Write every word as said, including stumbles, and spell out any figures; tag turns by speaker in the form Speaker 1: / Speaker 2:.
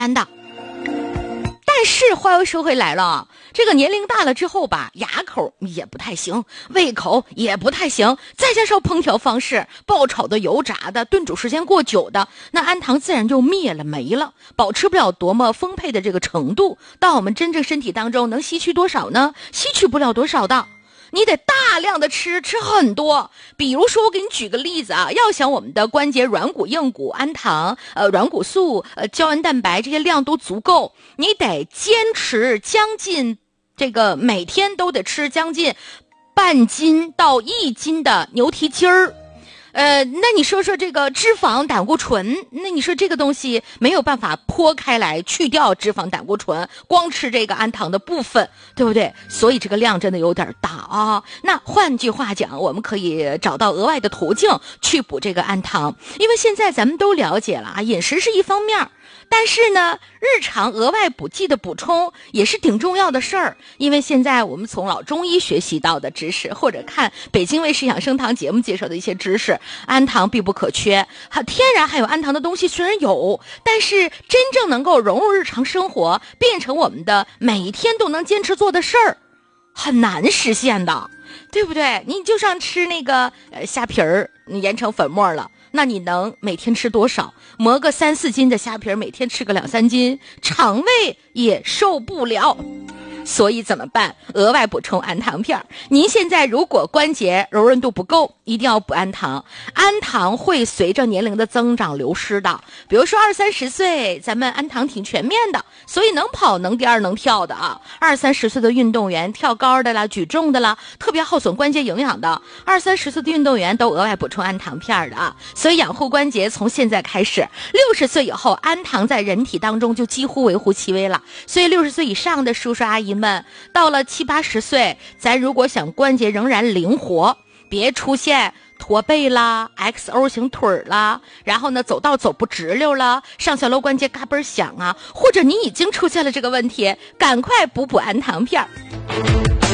Speaker 1: 的。但是话又说回来了，这个年龄大了之后吧，牙口也不太行，胃口也不太行，再加上烹调方式爆炒的、油炸的、炖煮时间过久的，那氨糖自然就灭了没了，保持不了多么丰沛的这个程度。到我们真正身体当中能吸取多少呢？吸取不了多少的。你得大量的吃，吃很多。比如说我给你举个例子啊，要想我们的关节软骨硬骨，氨糖呃软骨素呃胶原蛋白这些量都足够，你得坚持将近这个每天都得吃将近半斤到一斤的牛蹄筋儿。呃，那你说说这个脂肪胆固醇，那你说这个东西没有办法剖开来去掉脂肪胆固醇，光吃这个氨糖的部分，对不对？所以这个量真的有点大啊。那换句话讲，我们可以找到额外的途径去补这个氨糖，因为现在咱们都了解了啊，饮食是一方面，但是呢，日常额外补剂的补充也是挺重要的事儿。因为现在我们从老中医学习到的知识，或者看北京卫视养生堂节目介绍的一些知识，氨糖必不可缺。天然含有氨糖的东西虽然有，但是真正能够融入日常生活，变成我们的每一天都能坚持做的事儿，很难实现的，对不对？你就像吃那个呃虾皮儿，你研成粉末了，那你能每天吃多少？磨个三四斤的虾皮，每天吃个两三斤，肠胃也受不了。所以怎么办？额外补充氨糖片。您现在如果关节柔韧度不够，一定要补氨糖。氨糖会随着年龄的增长流失的。比如说二三十岁，咱们氨糖挺全面的，所以能跑能颠能跳的啊。二三十岁的运动员，跳高的啦，举重的啦，特别耗损关节营养的，二三十岁的运动员都额外补充氨糖片的啊。所以养护关节从现在开始，六十岁以后，氨糖在人体当中就几乎微乎其微了。所以六十岁以上的叔叔阿姨们，到了七八十岁，咱如果想关节仍然灵活，别出现驼背啦 X O 型腿啦，然后呢走道走不直溜啦，上下楼关节嘎嘣响啊，或者你已经出现了这个问题，赶快补补氨糖片。